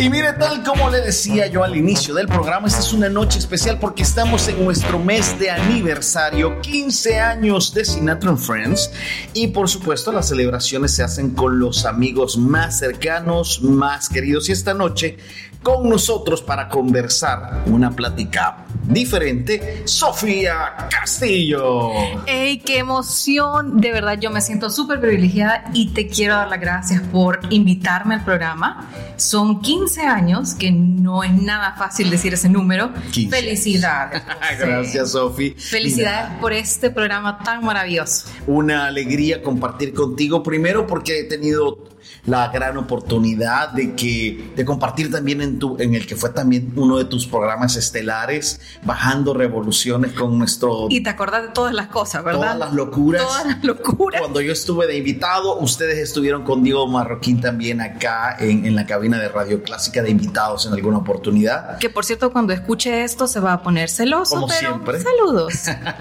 Y mire, tal como le decía yo al inicio del programa, esta es una noche especial porque estamos en nuestro mes de aniversario, 15 años de Sinatra and Friends, y por supuesto las celebraciones se hacen con los amigos más cercanos, más queridos, y esta noche con nosotros para conversar una plática diferente, Sofía Castillo. ¡Ey, qué emoción! De verdad, yo me siento súper privilegiada y te quiero dar las gracias por invitarme al programa. Son 15 años, que no es nada fácil decir ese número. 15. Felicidades. Gracias, Sofi. Felicidades por este programa tan maravilloso. Una alegría compartir contigo, primero porque he tenido la gran oportunidad de compartir también en el que fue también uno de tus programas estelares, Bajando Revoluciones con nuestro... Y te acordás de todas las cosas, ¿verdad? Todas las locuras. Todas las locuras. Cuando yo estuve de invitado, ustedes estuvieron con Diego Marroquín también acá en la cabina de Radio Clásica de invitados en alguna oportunidad. Que por cierto, cuando escuche esto se va a poner celoso, como pero siempre. Saludos.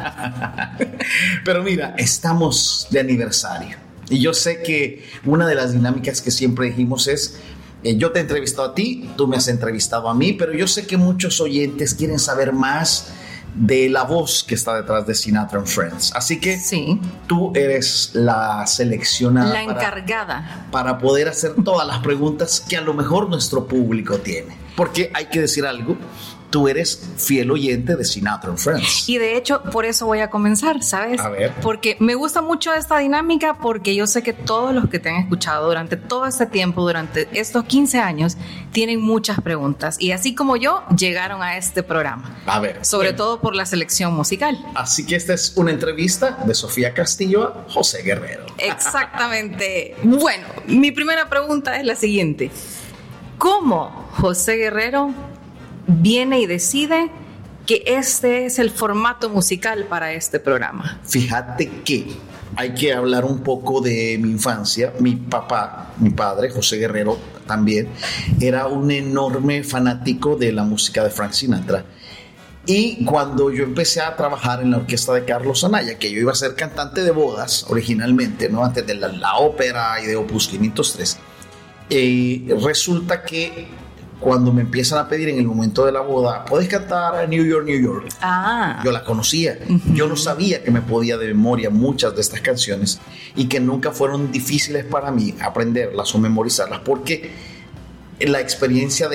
Pero mira, estamos de aniversario. Y yo sé que una de las dinámicas que siempre dijimos es, yo te he entrevistado a ti, tú me has entrevistado a mí, pero yo sé que muchos oyentes quieren saber más de la voz que está detrás de Sinatra and Friends. Así que sí, tú eres la seleccionada, la encargada, para poder hacer todas las preguntas que a lo mejor nuestro público tiene. Porque hay que decir algo, tú eres fiel oyente de Sinatra and Friends. Y de hecho, por eso voy a comenzar, ¿sabes? A ver. Porque me gusta mucho esta dinámica, porque yo sé que todos los que te han escuchado durante todo este tiempo, durante estos 15 años, tienen muchas preguntas. Y así como yo, llegaron a este programa. A ver. Sobre todo por la selección musical. Así que esta es una entrevista de Sofía Castillo a José Guerrero. Exactamente. Bueno, mi primera pregunta es la siguiente. ¿Cómo José Guerrero viene y decide que este es el formato musical para este programa? Fíjate que hay que hablar un poco de mi infancia. Mi padre, José Guerrero, también era un enorme fanático de la música de Frank Sinatra. Y cuando yo empecé a trabajar en la orquesta de Carlos Anaya, que yo iba a ser cantante de bodas originalmente, ¿no? Antes de la ópera y de Opus 503, resulta que cuando me empiezan a pedir en el momento de la boda, ¿puedes cantar New York, New York? Yo la conocía. Yo no sabía que me podía de memoria muchas de estas canciones y que nunca fueron difíciles para mí aprenderlas o memorizarlas, porque la experiencia de